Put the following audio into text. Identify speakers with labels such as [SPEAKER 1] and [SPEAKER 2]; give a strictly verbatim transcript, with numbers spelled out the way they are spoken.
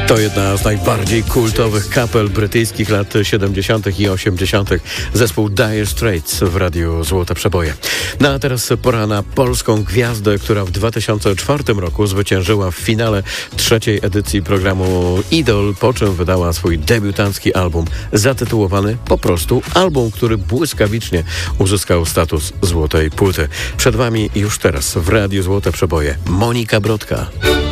[SPEAKER 1] To jedna z najbardziej kultowych kapel brytyjskich lat siedemdziesiątych i osiemdziesiątych. Zespół Dire Straits w Radiu Złote Przeboje. No a teraz pora na polską gwiazdę, która w dwa tysiące czwartym roku zwyciężyła w finale trzeciej edycji programu Idol, po czym wydała swój debiutancki album zatytułowany po prostu album, który błyskawicznie uzyskał status złotej płyty. Przed Wami już teraz w Radiu Złote Przeboje Monika Brodka.